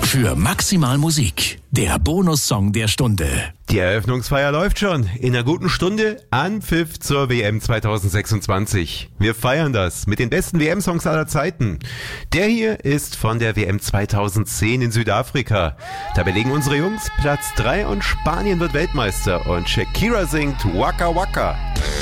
für maximal Musik. Der Bonussong der Stunde. Die Eröffnungsfeier läuft schon. In einer guten Stunde Anpfiff zur WM 2026. Wir feiern das mit den besten WM-Songs aller Zeiten. Der hier ist von der WM 2010 in Südafrika. Da belegen unsere Jungs Platz 3 und Spanien wird Weltmeister. Und Shakira singt Waka Waka.